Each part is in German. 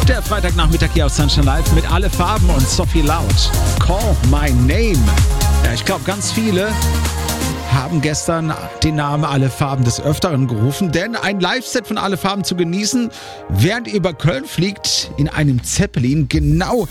Der Freitagnachmittag hier auf Sunshine Live mit Alle Farben und Sophie Loud. Call My Name. Ja, ich glaube, ganz viele haben gestern den Namen Alle Farben des Öfteren gerufen, denn ein Live-Set von Alle Farben zu genießen, während ihr über Köln fliegt in einem Zeppelin, genau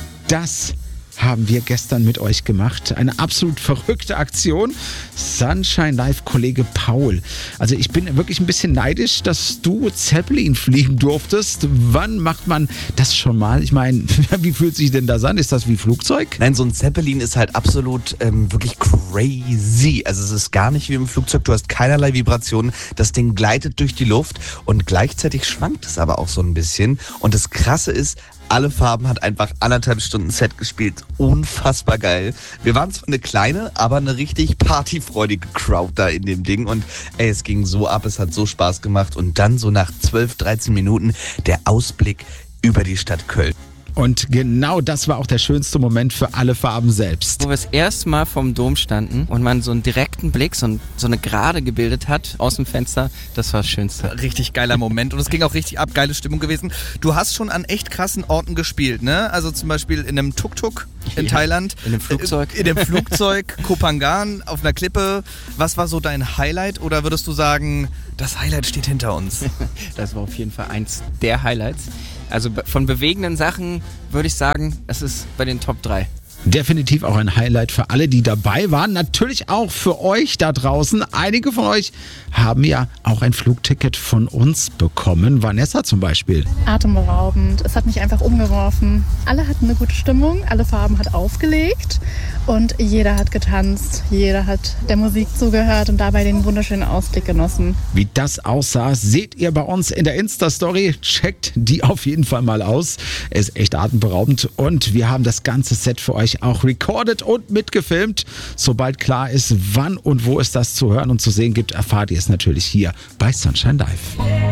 das haben wir gestern mit euch gemacht. Eine absolut verrückte Aktion. Sunshine Live Kollege Paul. Also ich bin wirklich ein bisschen neidisch, dass du Zeppelin fliegen durftest. Wann macht man das schon mal? Ich meine, wie fühlt sich denn das an? Ist das wie Flugzeug? Nein, so ein Zeppelin ist halt absolut wirklich crazy. Also es ist gar nicht wie im Flugzeug. Du hast keinerlei Vibrationen. Das Ding gleitet durch die Luft und gleichzeitig schwankt es aber auch so ein bisschen. Und das Krasse ist, Alle Farben hat einfach 1,5 Stunden Set gespielt. Unfassbar geil. Wir waren zwar eine kleine, aber eine richtig partyfreudige Crowd da in dem Ding. Und ey, es ging so ab, es hat so Spaß gemacht. Und dann so nach 12, 13 Minuten der Ausblick über die Stadt Köln. Und genau das war auch der schönste Moment für Alle Farben selbst. Wo wir das erste Mal vom Dom standen und man so einen direkten Blick, so eine Gerade gebildet hat aus dem Fenster, das war das Schönste. Richtig geiler Moment und es ging auch richtig ab, geile Stimmung gewesen. Du hast schon an echt krassen Orten gespielt, ne? Also zum Beispiel in einem Tuk-Tuk in Thailand. In dem Flugzeug. In dem Flugzeug, Koh Phangan, auf einer Klippe. Was war so dein Highlight oder würdest du sagen, das Highlight steht hinter uns? Das war auf jeden Fall eins der Highlights. Also von bewegenden Sachen würde ich sagen, es ist bei den Top 3. Definitiv auch ein Highlight für alle, die dabei waren. Natürlich auch für euch da draußen. Einige von euch haben ja auch ein Flugticket von uns bekommen. Vanessa zum Beispiel. Atemberaubend. Es hat mich einfach umgeworfen. Alle hatten eine gute Stimmung. Alle Farben hat aufgelegt. Und jeder hat getanzt. Jeder hat der Musik zugehört und dabei den wunderschönen Ausblick genossen. Wie das aussah, seht ihr bei uns in der Insta-Story. Checkt die auf jeden Fall mal aus. Es ist echt atemberaubend. Und wir haben das ganze Set für euch auch recorded und mitgefilmt. Sobald klar ist, wann und wo es das zu hören und zu sehen gibt, erfahrt ihr es natürlich hier bei Sunshine Live.